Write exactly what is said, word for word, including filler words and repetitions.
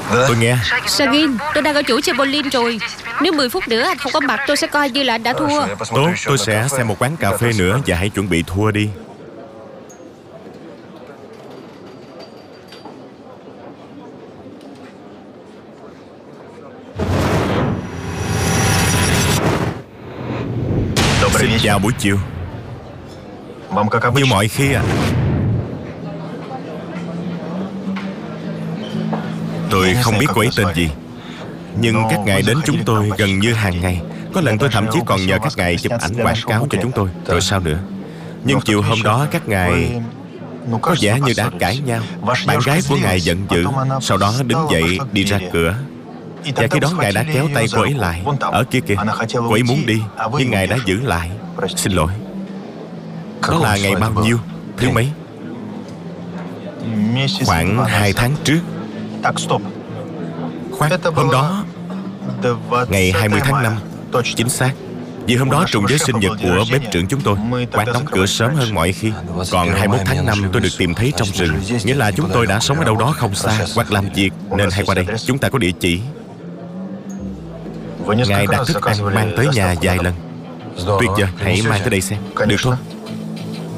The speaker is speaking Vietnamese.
Tôi nghe. Sagin, tôi đang ở chuỗi Chepolin rồi. Nếu mười phút nữa anh không có mặt, tôi sẽ coi như là anh đã thua. Tốt, tôi sẽ xem một quán cà phê nữa. Và hãy chuẩn bị thua đi. Xin chào buổi chiều. Như mọi khi à. Tôi không biết cô ấy tên gì, nhưng các ngài đến chúng tôi gần như hàng ngày. Có lần tôi thậm chí còn nhờ các ngài chụp ảnh quảng cáo cho chúng tôi. Rồi sao nữa? Nhưng chiều hôm đó các ngài có vẻ như đã cãi nhau. Bạn gái của ngài giận dữ, sau đó đứng dậy đi ra cửa. Và khi đó ngài đã kéo tay cô ấy lại. Ở kia kìa, cô ấy muốn đi, nhưng ngài đã giữ lại. Xin lỗi. Đó là ngày bao nhiêu? Thứ mấy? Khoảng hai tháng trước. Khoan, hôm đó ngày hai mươi tháng năm. Chính xác. Vì hôm đó trùng với sinh nhật của bếp trưởng chúng tôi. Quán đóng cửa sớm hơn mọi khi. Còn hai mươi mốt tháng năm tôi được tìm thấy trong rừng. Nghĩa là chúng tôi đã sống ở đâu đó không xa, hoặc làm việc, nên hãy qua đây. Chúng ta có địa chỉ. Ngài đặt thức ăn mang tới nhà vài lần. Tuyệt vời, hãy mang tới đây xem. Được thôi.